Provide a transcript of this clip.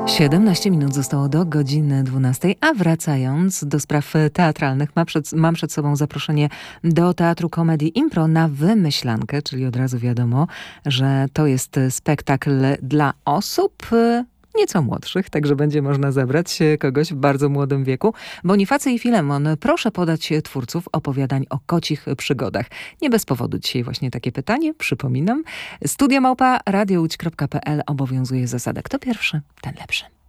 17 minut zostało do godziny 12, a wracając do spraw teatralnych, mam przed sobą zaproszenie do Teatru Komedii Impro na Wymyślankę, czyli od razu wiadomo, że to jest spektakl dla osób nieco młodszych, także będzie można zabrać kogoś w bardzo młodym wieku. Bonifacy i Filemon, proszę podać twórców opowiadań o kocich przygodach. Nie bez powodu dzisiaj właśnie takie pytanie, przypominam. Studio@radiołódź.pl obowiązuje zasada: kto pierwszy, ten lepszy.